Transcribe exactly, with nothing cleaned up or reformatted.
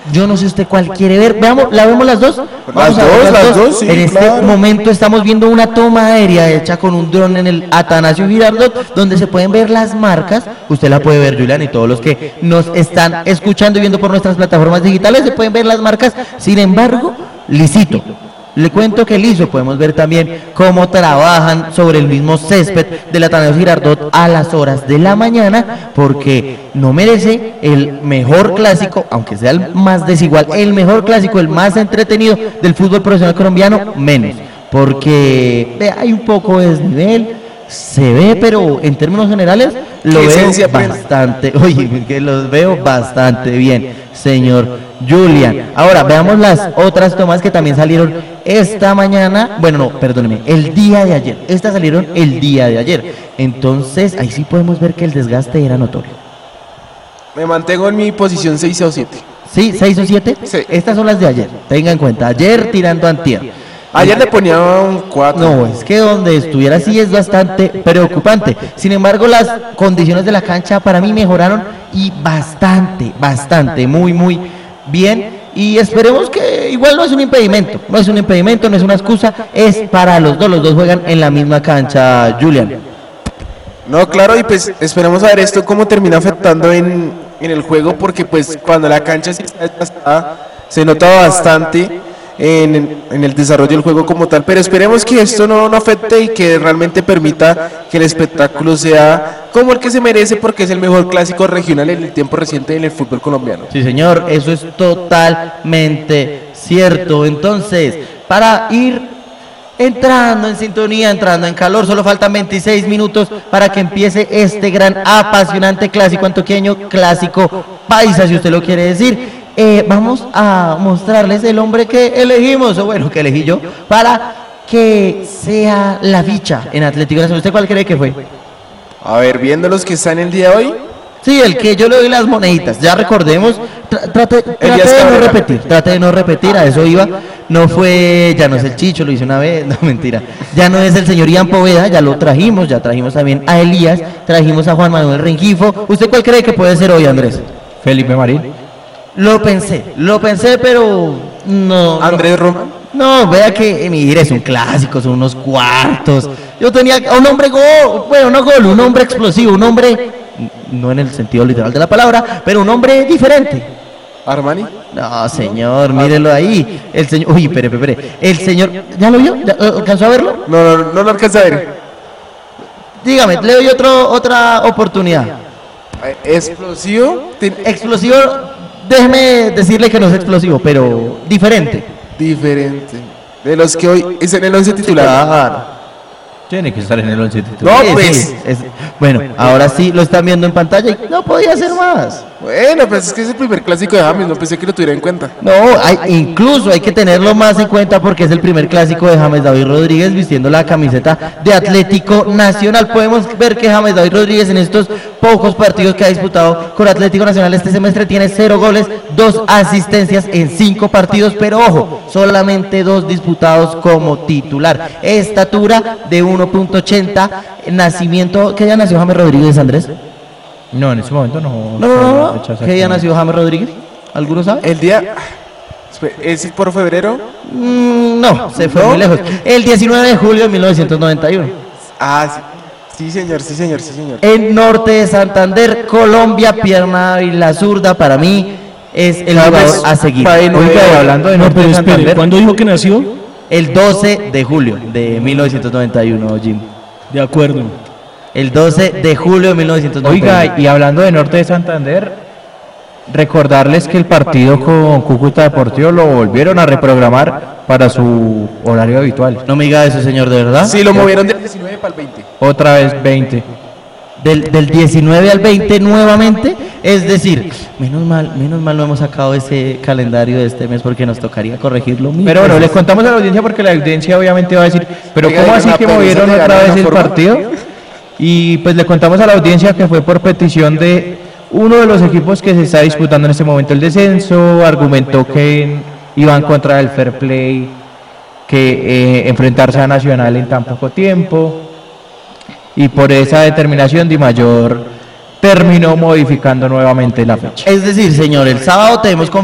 Yo no sé usted cuál quiere ver. Veamos, ¿la vemos las dos? Las dos, las dos, sí, En este claro. momento estamos viendo una toma aérea hecha con un dron en el Atanasio Girardot, donde se pueden ver las marcas. Usted la puede ver, Julián, y todos los que nos están escuchando y viendo por nuestras plataformas digitales se pueden ver las marcas. Sin embargo, lisito. Le cuento que liso, podemos ver también cómo trabajan sobre el mismo césped del Atanasio Girardot a las horas de la mañana, porque no merece el mejor clásico, aunque sea el más desigual, el mejor clásico, el más entretenido del fútbol profesional colombiano, menos, porque ve, hay un poco de desnivel, se ve, pero en términos generales lo veo bastante, oye, que los veo bastante bien, señor Julián. Ahora, veamos las otras tomas que también salieron esta mañana, bueno, no, perdóneme, el día de ayer, estas salieron el día de ayer, entonces ahí sí podemos ver que el desgaste era notorio. Me mantengo en mi posición seis o siete. ¿Sí? ¿seis o siete? Sí. Estas son las de ayer, tenga en cuenta, ayer tirando antier. Ayer le ponía un cuatro. No, es que donde estuviera así es bastante preocupante. Sin embargo, las condiciones de la cancha para mí mejoraron y bastante, bastante, muy, muy bien. Y esperemos que igual no es un impedimento, no es un impedimento, no es una excusa, es para los dos, los dos juegan en la misma cancha, Julián. No, claro, y pues esperemos a ver esto cómo termina afectando en, en el juego, porque pues cuando la cancha sí está desgastada, se nota bastante en, en el desarrollo del juego como tal, pero esperemos que esto no, no afecte y que realmente permita que el espectáculo sea como el que se merece, porque es el mejor clásico regional en el tiempo reciente en el fútbol colombiano. Sí, señor, eso es totalmente cierto. Entonces, para ir entrando en sintonía, entrando en calor, solo faltan veintiséis minutos para que empiece este gran apasionante clásico antioqueño, clásico paisa, si usted lo quiere decir. Eh, vamos a mostrarles el hombre que elegimos, o bueno, que elegí yo, para que sea la ficha en Atlético Nacional. ¿Usted cuál cree que fue? A ver, viendo los que están el día de hoy. Sí, el que yo le doy las moneditas, ya recordemos, tra trate, trate de no repetir, trate de no repetir, a eso iba, no fue, ya no es el Chicho, lo hice una vez, no mentira, ya no es el señor Ian Poveda, ya lo trajimos, ya trajimos también a Elías, trajimos a Juan Manuel Rengifo. ¿Usted cuál cree que puede ser hoy, Andrés? Felipe Marín. Lo pensé, lo pensé, pero no. Andrés Román. No, vea que, mire, es un clásico, son unos cuartos. Yo tenía un hombre gol, bueno, no gol, un hombre explosivo, un hombre, no en el sentido literal de la palabra, pero un hombre diferente. Armani. No, señor, mírelo ahí. El señor, uy, espere, espere, espere. El señor, ¿ya lo vio? ¿Ya, ¿alcanzó a verlo? No, no, no lo alcanza a ver. Dígame, le doy otro, otra oportunidad. Explosivo. Explosivo, déjeme decirle que no es explosivo, pero diferente. Diferente. De los que hoy es en el once titular. Claro. Tiene que estar en el once titular. No, pues. Sí, es, bueno, ahora sí lo están viendo en pantalla y no podía ser más. Bueno, pues es que es el primer clásico de James, no pensé que lo tuviera en cuenta. No, hay, incluso hay que tenerlo más en cuenta porque es el primer clásico de James David Rodríguez vistiendo la camiseta de Atlético Nacional. Podemos ver que James David Rodríguez en estos pocos partidos que ha disputado con Atlético Nacional este semestre tiene cero goles, dos asistencias en cinco partidos, pero ojo, solamente dos disputados como titular. Estatura de uno punto ochenta, nacimiento, ¿qué día nació James Rodríguez, Andrés? No, en ese momento no. No, no, no, no. ¿Qué día nació James Rodríguez? ¿Alguno sabe? El día, ¿es por febrero? Mm, no, se fue ¿No? muy lejos. El diecinueve de julio de mil novecientos noventa y uno. Ah, sí. Sí, señor, sí, señor, sí, señor. En norte de Santander, Colombia, pierna y la zurda, para mí es el jugador a seguir. Oiga, hablando de norte de Santander, ¿cuándo dijo que nació? El doce de julio de mil novecientos noventa y uno, Jim. De acuerdo. El doce de julio de mil novecientos noventa y uno. Oiga, y hablando de norte de Santander, recordarles que el partido con Cúcuta Deportivo lo volvieron a reprogramar para su horario habitual. No me diga eso, señor, ¿de verdad? Sí, lo movieron del diecinueve para el veinte. Otra vez veinte. Del, del diecinueve al veinte nuevamente, es decir, menos mal, menos mal no hemos sacado ese calendario de este mes porque nos tocaría corregirlo. Pero bueno, les contamos a la audiencia porque la audiencia obviamente va a decir, pero ¿cómo así que movieron otra vez el partido? Y pues le contamos a la audiencia que fue por petición de uno de los equipos que se está disputando en este momento el descenso, argumentó que iban contra el fair play, que eh, enfrentarse a Nacional en tan poco tiempo, y por esa determinación Di Mayor terminó modificando nuevamente la fecha. Es decir, señor, el sábado tenemos